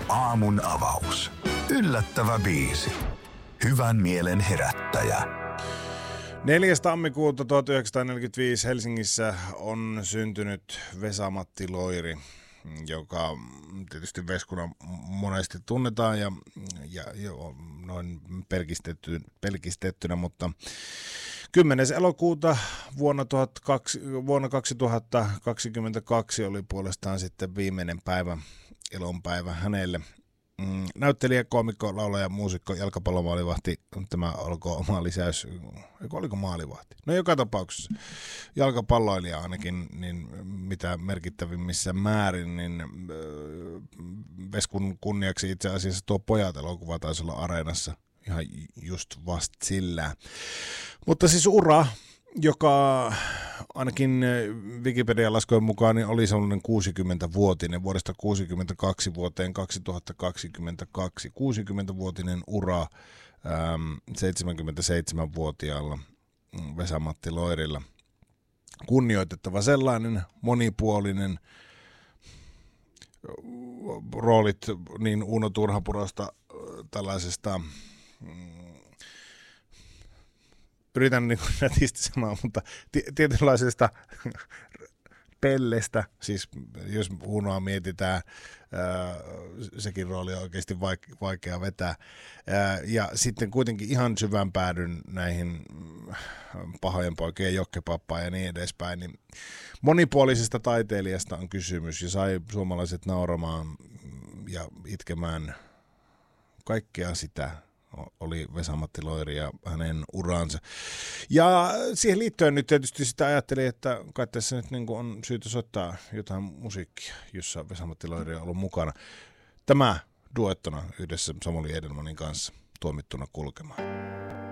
Aamun avaus. Yllättävä biisi. Hyvän mielen herättäjä. 4. tammikuuta 1945 Helsingissä on syntynyt Vesa-Matti Loiri, joka tietysti Veskuna monesti tunnetaan ja noin pelkistettynä, mutta 10. elokuuta vuonna 2022 oli puolestaan sitten viimeinen päivä, elonpäivä hänelle. Näyttelijä, koomikko, laulaja, muusikko, jalkapallomaalivahti, tämä olkoon oma lisäys, oliko maalivahti? No joka tapauksessa jalkapalloilija ainakin, niin mitä merkittävimmissä määrin, niin Veskun kunniaksi itse asiassa tuo Pojat-elokuva taisi olla Areenassa ihan just vasta sillä. Mutta siis ura, joka ainakin Wikipedian laskujen mukaan niin oli sellainen 60-vuotinen vuodesta 1962 vuoteen 2022. 60-vuotinen ura 77-vuotiaalla Vesa-Matti Loirilla. Kunnioitettava sellainen, monipuolinen, roolit niin Uno Turhapurosta tällaisesta yritän niin nätisti sanoa, mutta tietynlaisesta pellestä, siis jos Unoa mietitään, sekin rooli on oikeasti vaikea vetää. Ja sitten kuitenkin ihan syvän päädyn näihin Pahojen poikien Jokkepappaan ja niin edespäin. Niin monipuolisesta taiteilijasta on kysymys ja sai suomalaiset nauramaan ja itkemään kaikkea sitä. Oli Vesa-Matti Loiri ja hänen uransa. Ja siihen liittyen nyt tietysti sitä ajattelin, että kai tässä nyt niin kuin on syytä soittaa jotain musiikkia, jossa Vesa-Matti Loiri on ollut mukana. Tämä duettona yhdessä Samuli Edelmanin kanssa tuomittuna kulkemaan.